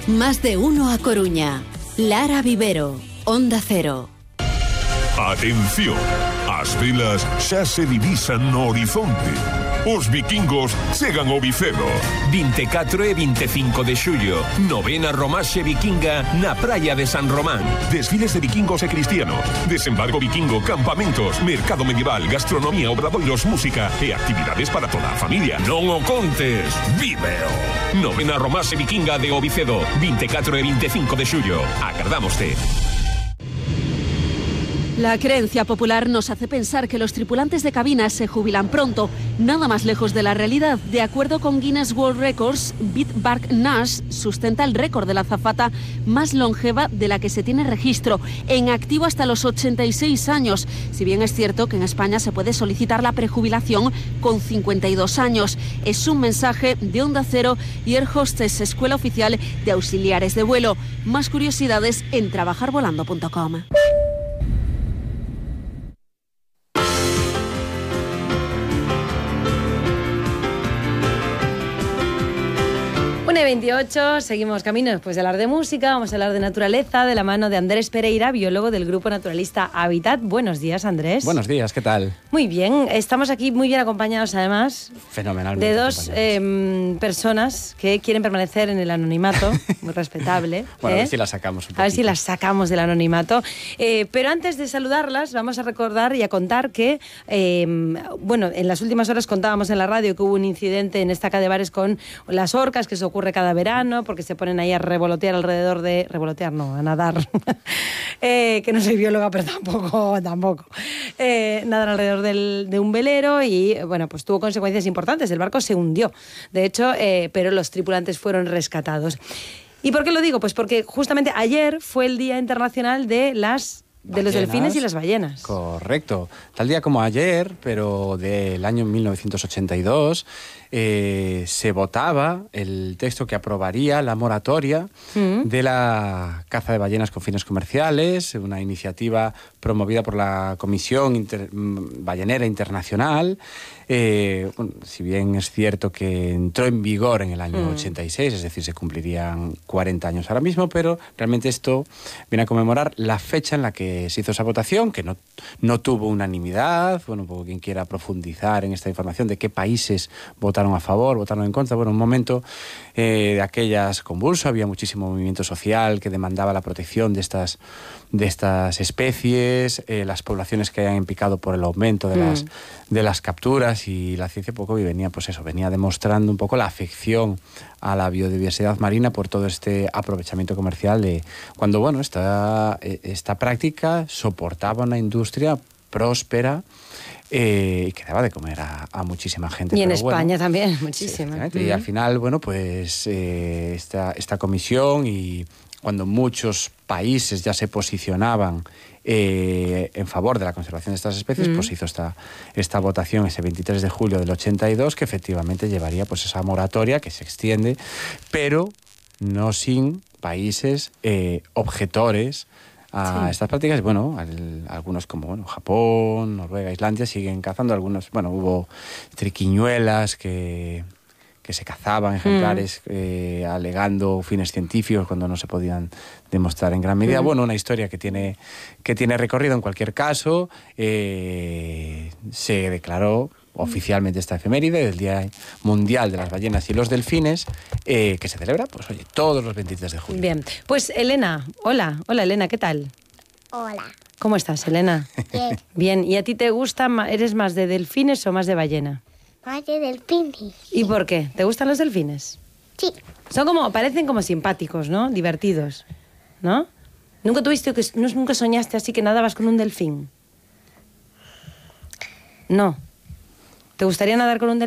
Más de uno a Coruña. Lara Vivero, Onda Cero. Atención, as velas xa se divisan no horizonte. Os vikingos chegan ao Vicedo. 24 e 25 de xullo, novena romaxe vikinga na praia de San Román. Desfiles de vikingos e cristianos, desembarco vikingo, campamentos, mercado medieval, gastronomía, obradoiros, música e actividades para toda a familia. Non o contes, víveo. Novena romaxe vikinga de O Vicedo, 24 e 25 de xullo. Agardámoste. La creencia popular nos hace pensar que los tripulantes de cabina se jubilan pronto, nada más lejos de la realidad. De acuerdo con Guinness World Records, Bit Bark Nash sustenta el récord de la azafata más longeva de la que se tiene registro, en activo hasta los 86 años, si bien es cierto que en España se puede solicitar la prejubilación con 52 años. Es un mensaje de Onda Cero y Air Hostess, Escuela Oficial de Auxiliares de Vuelo. Más curiosidades en trabajarvolando.com. 1:28, seguimos camino después de hablar de música, vamos a hablar de naturaleza de la mano de Andrés Pereira, biólogo del grupo naturalista Hábitat. Buenos días, Andrés. Buenos días, ¿qué tal? Muy bien, estamos aquí muy bien acompañados además. Fenomenalmente. De dos personas que quieren permanecer en el anonimato, muy respetable. Bueno, a ver si las sacamos un poquito. A ver si las sacamos del anonimato. Pero antes de saludarlas, vamos a recordar y a contar que, bueno, en las últimas horas contábamos en la radio que hubo un incidente en Estaca de Bares con las orcas, que se ocurre cada verano, porque se ponen ahí a revolotear alrededor de... Revolotear no, a nadar. Que no soy bióloga, pero tampoco. Nadar alrededor de un velero y, bueno, pues tuvo consecuencias importantes. El barco se hundió, de hecho, pero los tripulantes fueron rescatados. ¿Y por qué lo digo? Pues porque justamente ayer fue el Día Internacional de los delfines y las ballenas. Correcto. Tal día como ayer, pero del año 1982, se votaba el texto que aprobaría la moratoria de la caza de ballenas con fines comerciales, una iniciativa promovida por la Comisión Ballenera Internacional. Bueno, si bien es cierto que entró en vigor en el año 86, es decir, se cumplirían 40 años ahora mismo, pero realmente esto viene a conmemorar la fecha en la que se hizo esa votación, que no tuvo unanimidad. Bueno, un poco quien quiera profundizar en esta información de qué países votaron a favor, votaron en contra. Bueno, un momento de aquellas convulso, había muchísimo movimiento social que demandaba la protección de estas especies, las poblaciones que hayan picado por el aumento de las capturas, y la ciencia poco venía demostrando un poco la afección a la biodiversidad marina por todo este aprovechamiento comercial de cuando, bueno, esta práctica soportaba una industria próspera y que daba de comer a muchísima gente. Y en España también, muchísima. Sí, y al final, bueno, pues esta comisión, y cuando muchos países ya se posicionaban en favor de la conservación de estas especies, pues hizo esta votación ese 23 de julio del 82, que efectivamente llevaría pues esa moratoria que se extiende, pero no sin países objetores a estas prácticas. Bueno, algunos como Japón, Noruega, Islandia siguen cazando. Algunos, bueno, hubo triquiñuelas que se cazaban, ejemplares alegando fines científicos cuando no se podían demostrar en gran medida. Bueno, una historia que tiene recorrido. En cualquier caso, se declaró oficialmente esta efeméride del Día Mundial de las Ballenas y los Delfines, que se celebra, pues oye, todos los 23 de julio. Bien, pues Elena, hola Elena, ¿qué tal? Hola. ¿Cómo estás, Elena? Bien. Bien, ¿y a ti te gusta, eres más de delfines o más de ballena? Más de delfines. ¿Y por qué? ¿Te gustan los delfines? Sí. Parecen como simpáticos, ¿no? Divertidos, ¿no? ¿Nunca soñaste así que nadabas con un delfín? No. ¿Te gustaría nadar con un delfín?